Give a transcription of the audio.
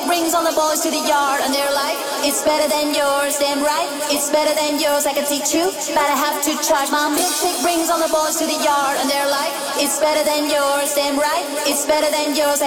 brings all the boys to the yard and they're like, it's better than yours, damn right, it's better than yours, I can teach you, but I have to charge. My milkshake brings all the boys to the yard and they're like, it's better than yours, damn right, it's better than yours,